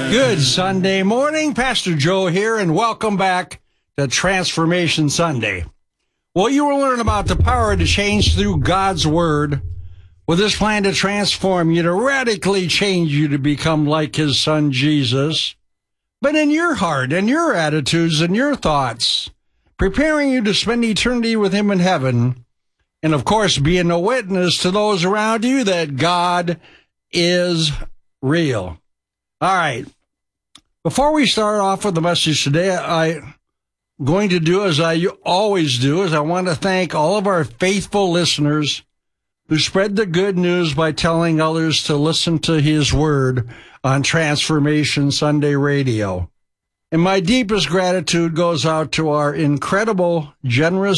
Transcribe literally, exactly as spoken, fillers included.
Good Sunday morning. Pastor Joe here, and welcome back to Transformation Sunday. Well, you will learn about the power to change through God's Word with His plan to transform you, to radically change you to become like His Son, Jesus. But in your heart and your attitudes and your thoughts, preparing you to spend eternity with Him in heaven, and of course, being a witness to those around you that God is real. All right. Before we start off with the message today, I'm going to do as I always do, is I want to thank all of our faithful listeners who spread the good news by telling others to listen to His Word on Transformation Sunday Radio. And my deepest gratitude goes out to our incredible, generous